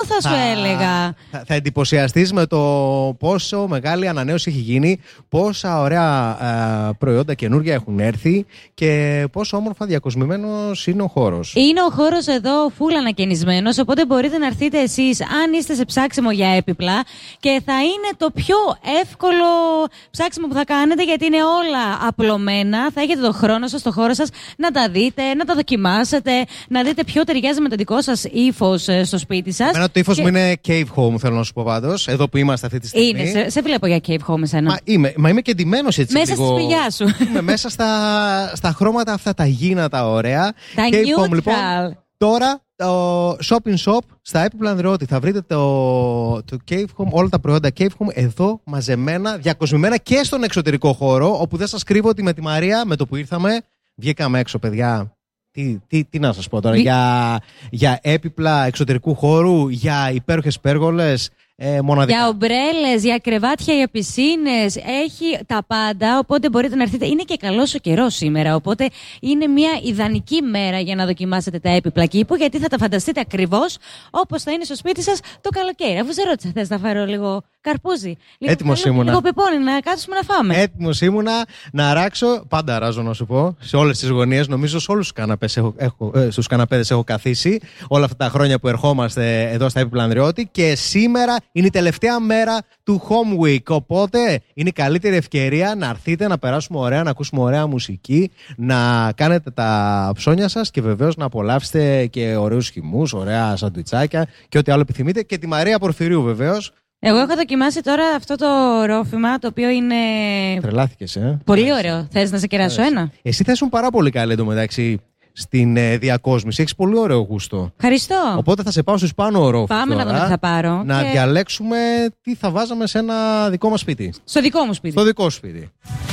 θα σου έλεγα. Θα εντυπωσιαστείς με το πόσο μεγάλη ανανέωση έχει γίνει, πόσα ωραία προϊόντα καινούργια έχουν έρθει και πόσο όμορφα διακοσμημένος είναι ο χώρος. Είναι ο χώρος εδώ φουλ ανακαινισμένος, οπότε μπορείτε να έρθετε εσείς αν είστε σε ψάξιμο για έπιπλα και θα είναι το πιο εύκολο ψάξιμο που θα κάνετε, γιατί είναι όλα απλωμένα. Θα έχετε το χρόνο σας, το χώρο σας να τα δείτε, να τα δοκιμάσετε, να δείτε ποιο ταιριάζει με το δικό σας ύφος στο σπίτι σας. Εμένα το ύφος μου είναι cave home, θέλω να σου πω πάντως, εδώ που είμαστε αυτή τη στιγμή. Είναι, σε βλέπω για cave home εσένα. Μα είμαι και ντυμένος έτσι μέσα λίγο. στη σπηλιά σου. Είμαι μέσα στα χρώματα αυτά τα γύνατα ωραία. Τα cave neutral. home, λοιπόν. Τώρα το Shop in Shop στα Έπιπλα Ανδρεώτη θα βρείτε το Cave Home, όλα τα προϊόντα Cave Home εδώ μαζεμένα, διακοσμημένα και στον εξωτερικό χώρο, όπου δεν σας κρύβω ότι με τη Μαρία, με το που ήρθαμε, βγήκαμε έξω, παιδιά. Τι να σας πω τώρα, για έπιπλα εξωτερικού χώρου, για υπέροχες πέργολες, μοναδικά. Για ομπρέλες, για κρεβάτια, για πισίνες, έχει τα πάντα, οπότε μπορείτε να έρθετε. Είναι και καλός ο καιρός σήμερα, οπότε είναι μια ιδανική μέρα για να δοκιμάσετε τα έπιπλα κήπου, γιατί θα τα φανταστείτε ακριβώς όπως θα είναι στο σπίτι σας το καλοκαίρι. Αφού σε ρώτησα, θες να φέρω λίγο καρπούζι, λίγο πεπόνι, να κάτσουμε να φάμε. Έτοιμος ήμουνα να αράξω, πάντα αράζω να σου πω, σε όλες τις γωνίες, νομίζω σε όλους τους καναπέδες έχω καθίσει όλα αυτά τα χρόνια που ερχόμαστε εδώ στα Έπιπλα Ανδρεώτη, και σήμερα είναι η τελευταία μέρα του Home Week, οπότε είναι η καλύτερη ευκαιρία να έρθετε, να περάσουμε ωραία, να ακούσουμε ωραία μουσική, να κάνετε τα ψώνια σας και βεβαίως να απολαύσετε και ωραίους χυμούς, ωραία σαντουιτσάκια και ό,τι άλλο επιθυμείτε, και τη Μαρία Πορφυρίου βεβαίως. Εγώ έχω δοκιμάσει τώρα αυτό το ρόφημα, το οποίο είναι. Τρελάθηκες, Πολύ ωραίο. Θες να σε κεράσω ένα? Εσύ θα ήσουν πάρα πολύ καλή εντωμεταξύ στην διακόσμηση. Έχεις πολύ ωραίο γούστο. Ευχαριστώ. Οπότε θα σε πάω στους πάνω ορόφους. Πάμε να δούμε τι θα πάρω. Να διαλέξουμε τι θα βάζαμε σε ένα δικό μας σπίτι. Στο δικό μου σπίτι. Στο δικό σου σπίτι.